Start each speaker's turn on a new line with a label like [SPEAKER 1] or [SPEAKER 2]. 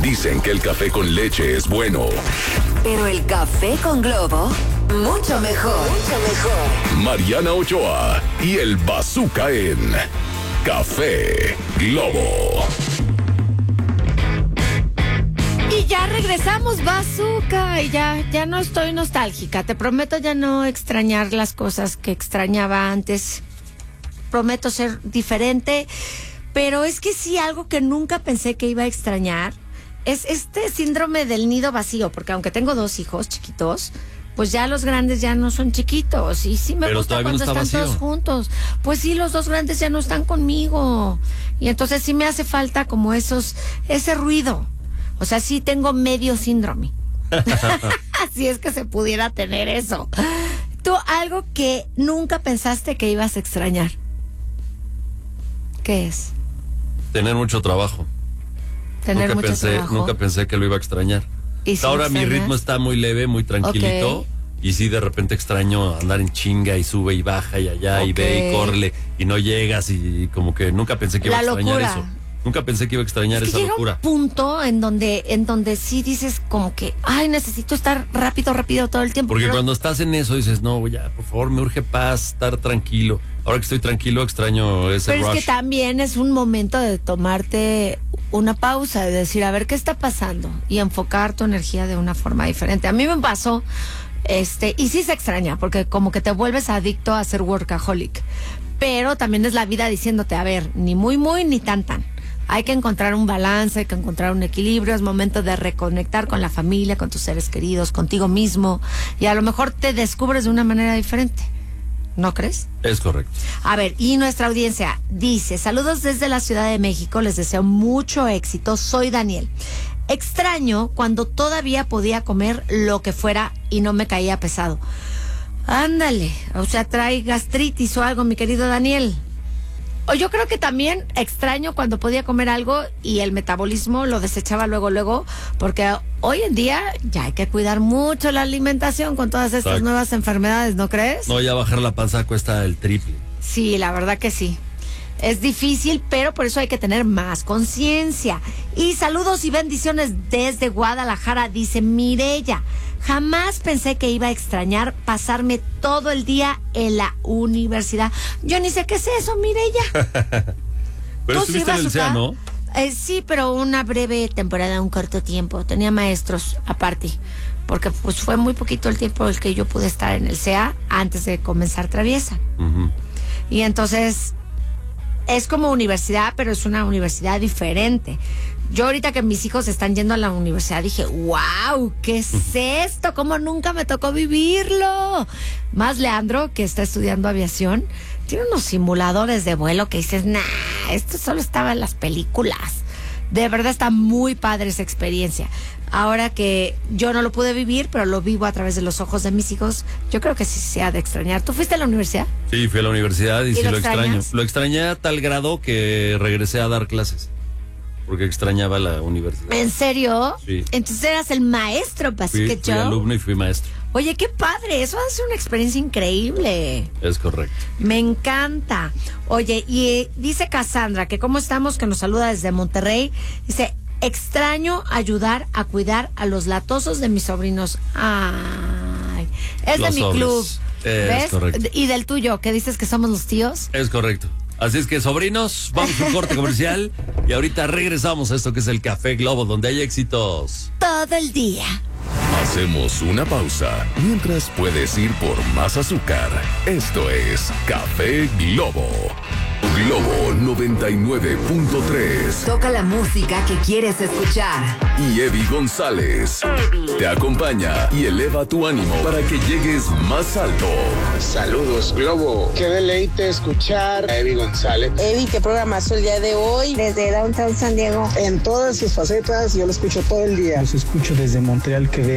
[SPEAKER 1] Dicen que el café con leche es bueno.
[SPEAKER 2] Pero el café con Globo, mucho mejor. Mucho mejor.
[SPEAKER 1] Mariana Ochoa y el Bazooka en Café Globo.
[SPEAKER 3] Y ya regresamos, Bazooka, y ya no estoy nostálgica. Te prometo ya no extrañar las cosas que extrañaba antes. Prometo ser diferente, pero es que sí, algo que nunca pensé que iba a extrañar es este síndrome del nido vacío, porque aunque tengo 2 hijos chiquitos, pues ya los grandes ya no son chiquitos, y sí me gusta cuando están vacío. Todos juntos. Pues sí, los 2 grandes ya no están conmigo, y entonces sí me hace falta como ese ruido. O sea, sí tengo medio síndrome. Así es que se pudiera tener eso. Tú, algo que nunca pensaste que ibas a extrañar. ¿Qué es?
[SPEAKER 4] Tener mucho trabajo. Nunca pensé que lo iba a extrañar. Ahora mi ritmo está muy leve, muy tranquilito. Okay. Y sí, de repente extraño andar en chinga y sube y baja y allá y ve y córrele y no llegas y como que nunca pensé que iba a extrañar eso. Nunca pensé que iba a extrañar esa locura.
[SPEAKER 3] Llega un punto en donde sí dices como que, ay, necesito estar rápido todo el tiempo.
[SPEAKER 4] Porque cuando estás en eso dices, no, ya, por favor, me urge paz, estar tranquilo. Ahora que estoy tranquilo, extraño ese rush.
[SPEAKER 3] Pero es que también es un momento de tomarte una pausa, de decir, a ver, ¿qué está pasando? Y enfocar tu energía de una forma diferente. A mí me pasó, y sí se extraña, porque como que te vuelves adicto a ser workaholic. Pero también es la vida diciéndote, a ver, ni muy, ni tan. Hay que encontrar un balance, hay que encontrar un equilibrio. Es momento de reconectar con la familia, con tus seres queridos, contigo mismo. Y a lo mejor te descubres de una manera diferente. ¿No crees?
[SPEAKER 4] Es correcto.
[SPEAKER 3] A ver, y nuestra audiencia dice, saludos desde la Ciudad de México, les deseo mucho éxito, soy Daniel. Extraño cuando todavía podía comer lo que fuera y no me caía pesado. Ándale, o sea, trae gastritis o algo, mi querido Daniel. O yo creo que también extraño cuando podía comer algo y el metabolismo lo desechaba luego, porque hoy en día ya hay que cuidar mucho la alimentación con todas estas nuevas enfermedades, ¿no crees?
[SPEAKER 4] No, ya bajar la panza cuesta el triple.
[SPEAKER 3] Sí, la verdad que sí. Es difícil, pero por eso hay que tener más conciencia. Y saludos y bendiciones desde Guadalajara, dice Mireya. Jamás pensé que iba a extrañar pasarme todo el día en la universidad. Yo ni sé qué es eso, Mireya.
[SPEAKER 4] Pero estuviste en el SEA, ¿no?
[SPEAKER 3] Sí, pero una breve temporada, un corto tiempo. Tenía maestros aparte, porque pues fue muy poquito el tiempo el que yo pude estar en el SEA antes de comenzar Traviesa. Uh-huh. Y entonces es como universidad, pero es una universidad diferente. Yo ahorita que mis hijos están yendo a la universidad dije, wow, ¿qué es esto? ¿Cómo nunca me tocó vivirlo? Más Leandro, que está estudiando aviación, tiene unos simuladores de vuelo que dices, esto solo estaba en las películas. De verdad está muy padre esa experiencia. Ahora que yo no lo pude vivir, pero lo vivo a través de los ojos de mis hijos, yo creo que sí se ha de extrañar. ¿Tú fuiste a la universidad?
[SPEAKER 4] Sí, fui a la universidad y sí lo extraño. Lo extrañé a tal grado que regresé a dar clases. Porque extrañaba la universidad.
[SPEAKER 3] ¿En serio?
[SPEAKER 4] Sí.
[SPEAKER 3] Entonces eras el maestro, Basket Joe.
[SPEAKER 4] Fui alumno y fui maestro.
[SPEAKER 3] Oye, qué padre, eso va a ser una experiencia increíble.
[SPEAKER 4] Es correcto.
[SPEAKER 3] Me encanta. Oye, y dice Cassandra, que cómo estamos, que nos saluda desde Monterrey. Dice, extraño ayudar a cuidar a los latosos de mis sobrinos. Ay, es los de mi club. ¿Ves? Correcto. Y del tuyo, que dices que somos los tíos.
[SPEAKER 4] Es correcto. Así es que, sobrinos, vamos a un corte comercial y ahorita regresamos a esto que es el Café Globo, donde hay éxitos
[SPEAKER 3] todo el día.
[SPEAKER 1] Hacemos una pausa mientras puedes ir por más azúcar. Esto es Café Globo. Globo 99.3.
[SPEAKER 2] Toca la música que quieres escuchar.
[SPEAKER 1] Y Evi González te acompaña y eleva tu ánimo para que llegues más alto.
[SPEAKER 5] Saludos, Globo. Qué deleite escuchar a Evi González.
[SPEAKER 6] Evi, ¿qué programazo el día de hoy?
[SPEAKER 7] Desde Downtown San Diego.
[SPEAKER 5] En todas sus facetas, yo lo escucho todo el día.
[SPEAKER 8] Los escucho desde Montreal, Quebec.